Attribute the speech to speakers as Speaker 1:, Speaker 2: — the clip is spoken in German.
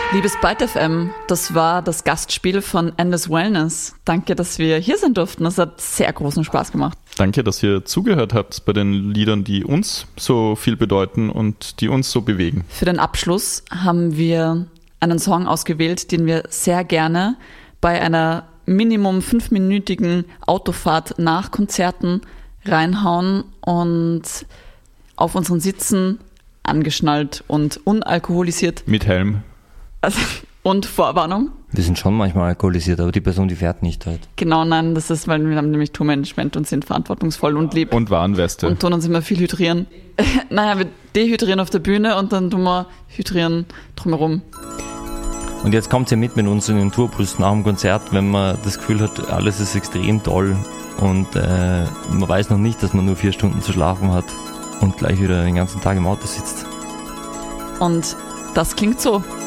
Speaker 1: Liebes Byte FM, das war das Gastspiel von Endless Wellness. Danke, dass wir hier sein durften. Das hat sehr großen Spaß gemacht.
Speaker 2: Danke, dass ihr zugehört habt bei den Liedern, die uns so viel bedeuten und die uns so bewegen.
Speaker 1: Für den Abschluss haben wir einen Song ausgewählt, den wir sehr gerne bei einer Minimum 5-minütigen Autofahrt nach Konzerten reinhauen und auf unseren Sitzen angeschnallt und unalkoholisiert.
Speaker 2: Mit Helm.
Speaker 1: Und Vorwarnung.
Speaker 3: Wir sind schon manchmal alkoholisiert, aber die Person, die fährt nicht halt.
Speaker 1: Genau, nein, das ist, weil wir haben nämlich Tourmanagement und sind verantwortungsvoll und lieb.
Speaker 2: Und Warnweste.
Speaker 1: Und tun uns immer viel hydrieren. Naja, wir dehydrieren auf der Bühne und dann tun wir hydrieren drumherum.
Speaker 3: Und jetzt kommt ihr mit uns in den Tourbus nach dem Konzert, wenn man das Gefühl hat, alles ist extrem toll und man weiß noch nicht, dass man nur 4 Stunden zu schlafen hat und gleich wieder den ganzen Tag im Auto sitzt.
Speaker 1: Und das klingt so.